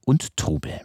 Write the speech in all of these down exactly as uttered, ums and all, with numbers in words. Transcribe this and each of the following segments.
und Trubel.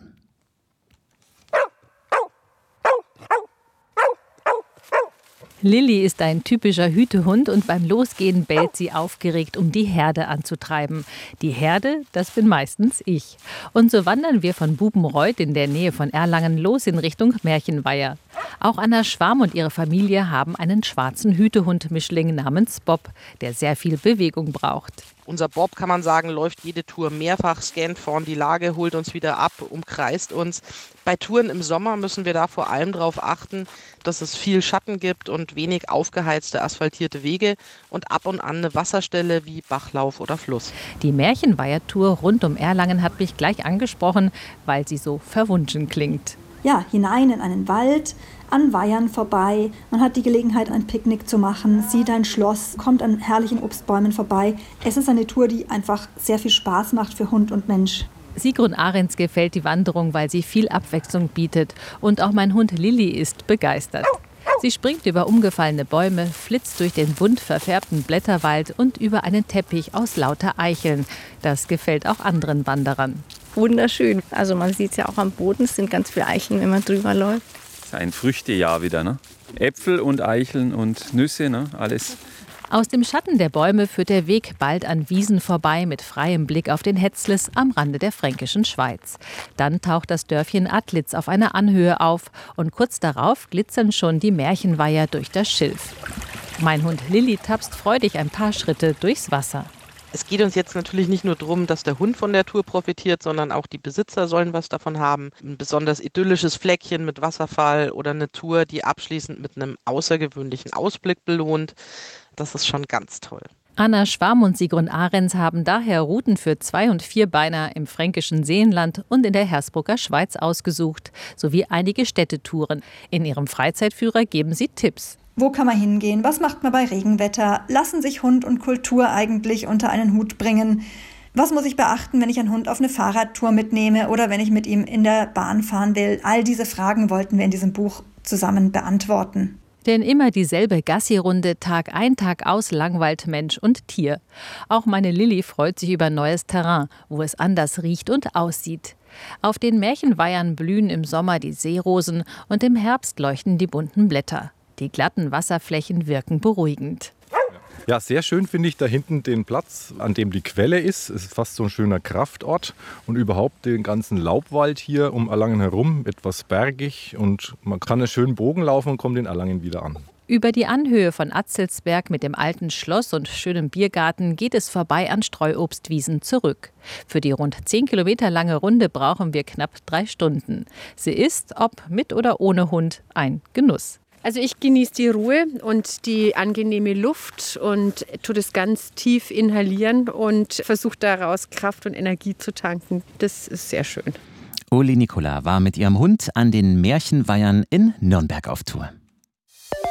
Lilly ist ein typischer Hütehund und beim Losgehen bellt sie aufgeregt, um die Herde anzutreiben. Die Herde, das bin meistens ich. Und so wandern wir von Bubenreuth in der Nähe von Erlangen los in Richtung Märchenweiher. Auch Anna Schwarm und ihre Familie haben einen schwarzen Hütehund-Mischling namens Bob, der sehr viel Bewegung braucht. Unser Bob, kann man sagen, läuft jede Tour mehrfach, scannt vorn die Lage, holt uns wieder ab, umkreist uns. Bei Touren im Sommer müssen wir da vor allem darauf achten, dass es viel Schatten gibt und wenig aufgeheizte, asphaltierte Wege und ab und an eine Wasserstelle wie Bachlauf oder Fluss. Die Märchenweiher-Tour rund um Erlangen hat mich gleich angesprochen, weil sie so verwunschen klingt. Ja, hinein in einen Wald, an Weihern vorbei. Man hat die Gelegenheit, ein Picknick zu machen, sieht ein Schloss, kommt an herrlichen Obstbäumen vorbei. Es ist eine Tour, die einfach sehr viel Spaß macht für Hund und Mensch. Sigrun Ahrens gefällt die Wanderung, weil sie viel Abwechslung bietet. Und auch mein Hund Lilly ist begeistert. Sie springt über umgefallene Bäume, flitzt durch den bunt verfärbten Blätterwald und über einen Teppich aus lauter Eicheln. Das gefällt auch anderen Wanderern. Wunderschön. Also man sieht es ja auch am Boden, es sind ganz viele Eicheln, wenn man drüber läuft. Es ist ein Früchtejahr wieder, ne? Äpfel und Eicheln und Nüsse, ne? Alles. Aus dem Schatten der Bäume führt der Weg bald an Wiesen vorbei mit freiem Blick auf den Hetzles am Rande der fränkischen Schweiz. Dann taucht das Dörfchen Attlitz auf einer Anhöhe auf und kurz darauf glitzern schon die Märchenweiher durch das Schilf. Mein Hund Lilly tapst freudig ein paar Schritte durchs Wasser. Es geht uns jetzt natürlich nicht nur darum, dass der Hund von der Tour profitiert, sondern auch die Besitzer sollen was davon haben. Ein besonders idyllisches Fleckchen mit Wasserfall oder eine Tour, die abschließend mit einem außergewöhnlichen Ausblick belohnt. Das ist schon ganz toll. Anna Schwarm und Sigrun Ahrens haben daher Routen für Zwei- und Vierbeiner im fränkischen Seenland und in der Hersbrucker Schweiz ausgesucht, sowie einige Städtetouren. In ihrem Freizeitführer geben sie Tipps. Wo kann man hingehen? Was macht man bei Regenwetter? Lassen sich Hund und Kultur eigentlich unter einen Hut bringen? Was muss ich beachten, wenn ich einen Hund auf eine Fahrradtour mitnehme oder wenn ich mit ihm in der Bahn fahren will? All diese Fragen wollten wir in diesem Buch zusammen beantworten. Denn immer dieselbe Gassi-Runde, Tag ein, Tag aus, langweilt Mensch und Tier. Auch meine Lilly freut sich über neues Terrain, wo es anders riecht und aussieht. Auf den Märchenweihern blühen im Sommer die Seerosen und im Herbst leuchten die bunten Blätter. Die glatten Wasserflächen wirken beruhigend. Ja, sehr schön finde ich da hinten den Platz, an dem die Quelle ist. Es ist fast so ein schöner Kraftort und überhaupt den ganzen Laubwald hier um Erlangen herum, etwas bergig und man kann einen schönen Bogen laufen und kommt in Erlangen wieder an. Über die Anhöhe von Atzelsberg mit dem alten Schloss und schönem Biergarten geht es vorbei an Streuobstwiesen zurück. Für die rund zehn Kilometer lange Runde brauchen wir knapp drei Stunden. Sie ist, ob mit oder ohne Hund, ein Genuss. Also ich genieße die Ruhe und die angenehme Luft und tue das ganz tief inhalieren und versuche daraus Kraft und Energie zu tanken. Das ist sehr schön. Uli Nicola war mit ihrem Hund an den Märchenweihern in Nürnberg auf Tour.